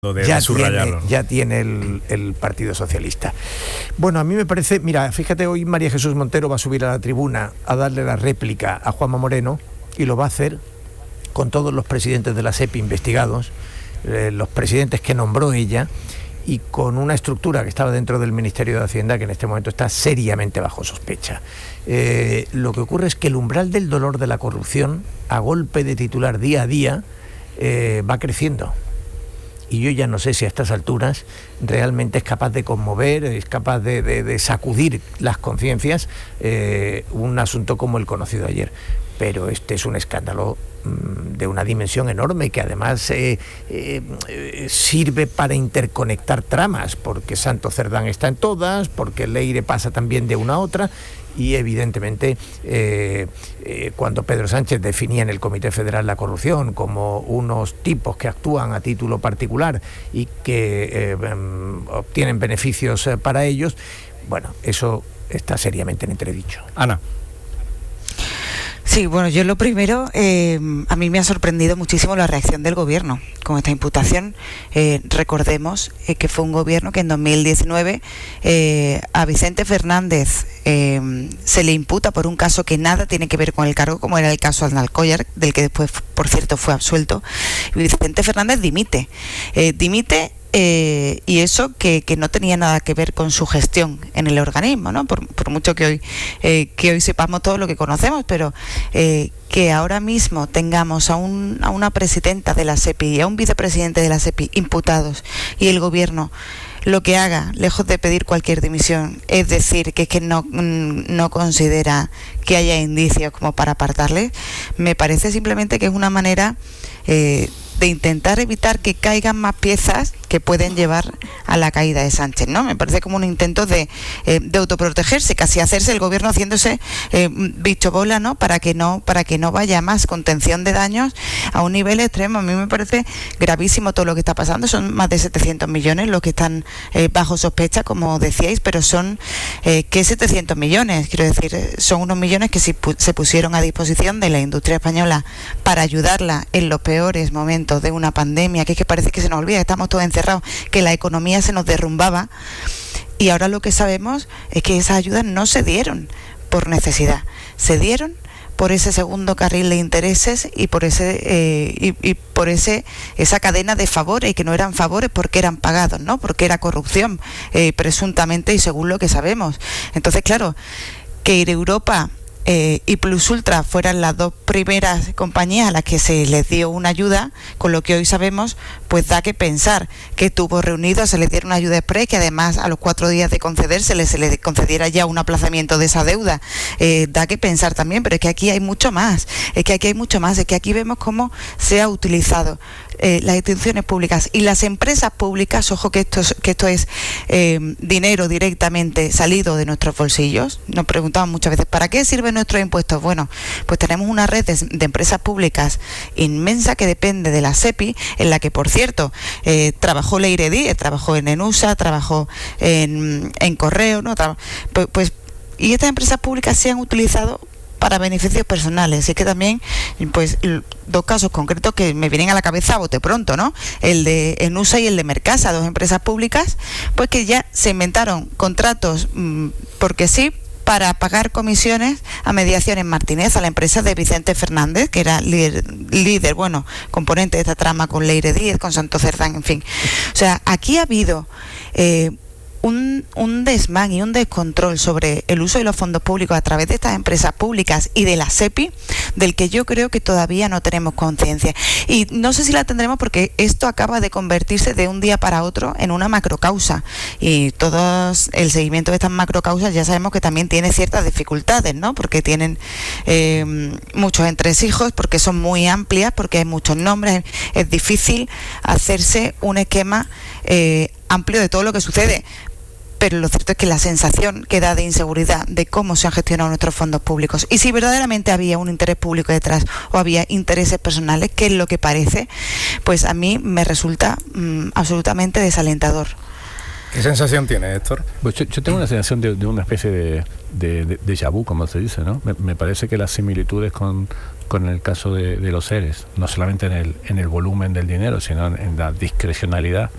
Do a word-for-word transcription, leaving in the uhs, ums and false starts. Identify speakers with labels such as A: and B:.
A: De,
B: ya,
A: de
B: tiene, ya tiene el, el Partido Socialista. Bueno, a mí me parece, mira, fíjate, hoy María Jesús Montero va a subir a la tribuna a darle la réplica a Juanma Moreno, y lo va a hacer con todos los presidentes de la SEPI investigados, eh, los presidentes que nombró ella, y con una estructura que estaba dentro del Ministerio de Hacienda que en este momento está seriamente bajo sospecha. Eh, lo que ocurre es que el umbral del dolor de la corrupción, a golpe de titular día a día, eh, va creciendo. Y yo ya no sé si a estas alturas realmente es capaz de conmover, es capaz de, de, de sacudir las conciencias eh, un asunto como el conocido ayer. Pero este es un escándalo mmm, de una dimensión enorme, que además eh, eh, sirve para interconectar tramas, porque Santo Cerdán está en todas, porque Leire pasa también de una a otra. Y evidentemente eh, eh, cuando Pedro Sánchez definía en el Comité Federal la corrupción como unos tipos que actúan a título particular y que eh, um, obtienen beneficios eh, para ellos, bueno, eso está seriamente en entredicho.
A: Ana.
C: Sí, bueno, yo lo primero, eh, a mí me ha sorprendido muchísimo la reacción del gobierno con esta imputación. Eh, recordemos eh, que fue un gobierno que en dos mil diecinueve eh, a Vicente Fernández eh, se le imputa por un caso que nada tiene que ver con el cargo, como era el caso Aznalcóllar, del que después, por cierto, fue absuelto. Y Vicente Fernández dimite, eh, dimite Eh, y eso que, que no tenía nada que ver con su gestión en el organismo, ¿no? Por, por mucho que hoy eh, que hoy sepamos todo lo que conocemos, pero eh, que ahora mismo tengamos a, un, a una presidenta de la SEPI y a un vicepresidente de la SEPI imputados, y el gobierno lo que haga, lejos de pedir cualquier dimisión, es decir, que es que no, no considera que haya indicios como para apartarle, me parece simplemente que es una manera eh, de intentar evitar que caigan más piezas que pueden llevar a la caída de Sánchez, ¿no? Me parece como un intento de, eh, de autoprotegerse, casi hacerse el gobierno haciéndose eh, bicho bola, ¿no? Para que no, para que no vaya más contención de daños a un nivel extremo. A mí me parece gravísimo todo lo que está pasando. Son más de setecientos millones los que están eh, bajo sospecha, como decíais, pero son eh, ¿qué setecientos millones? Quiero decir, son unos millones que si pu- se pusieron a disposición de la industria española para ayudarla en los peores momentos de una pandemia, que es que parece que se nos olvida, que estamos todos encerrados, que la economía se nos derrumbaba, y ahora lo que sabemos es que esas ayudas no se dieron por necesidad, se dieron por ese segundo carril de intereses y por ese eh, y, y por ese esa cadena de favores, y que no eran favores porque eran pagados, ¿no? Porque era corrupción, eh, presuntamente, y según lo que sabemos. Entonces, claro, que Europa Eh, y Plus Ultra fueran las dos primeras compañías a las que se les dio una ayuda, con lo que hoy sabemos, pues da que pensar que tuvo reunido, se les diera una ayuda express, que además a los cuatro días de concederse se les concediera ya un aplazamiento de esa deuda. Eh, da que pensar también, pero es que aquí hay mucho más, es que aquí hay mucho más, es que aquí vemos cómo se ha utilizado eh, las instituciones públicas y las empresas públicas. Ojo que esto es, que esto es eh, dinero directamente salido de nuestros bolsillos. Nos preguntaban muchas veces, ¿para qué sirven nuestros impuestos? Bueno, pues tenemos una red de, de empresas públicas inmensa que depende de la SEPI, en la que, por cierto, eh, trabajó Leire Díez, trabajó en ENUSA, trabajó en, en Correo, ¿no? Tra- pues, pues, y estas empresas públicas se han utilizado para beneficios personales. Y es que también, pues, dos casos concretos que me vienen a la cabeza a bote pronto, ¿no? El de ENUSA y el de Mercasa, dos empresas públicas, pues que ya se inventaron contratos mmm, porque sí, para pagar comisiones a Mediaciones Martínez, a la empresa de Vicente Fernández, que era líder, líder bueno, componente de esta trama con Leire Díez, con Santo Cerdán, en fin. O sea, aquí ha habido eh, un, un desmán y un descontrol sobre el uso de los fondos públicos a través de estas empresas públicas y de la SEPI, del que yo creo que todavía no tenemos conciencia. Y no sé si la tendremos, porque esto acaba de convertirse de un día para otro en una macrocausa. Y todo el seguimiento de estas macrocausas ya sabemos que también tiene ciertas dificultades, ¿no? Porque tienen eh, muchos entresijos, porque son muy amplias, porque hay muchos nombres. Es difícil hacerse un esquema eh, amplio de todo lo que sucede. Pero lo cierto es que la sensación que da de inseguridad de cómo se han gestionado nuestros fondos públicos, y si verdaderamente había un interés público detrás o había intereses personales, que es lo que parece, pues a mí me resulta mmm, absolutamente desalentador.
A: ¿Qué sensación tiene, Héctor?
D: Pues yo, yo tengo una sensación de, de una especie de, de, de déjà vu, como se dice, ¿no? Me, me parece que las similitudes con, con el caso de, de los seres, no solamente en el, en el volumen del dinero, sino en, en la discrecionalidad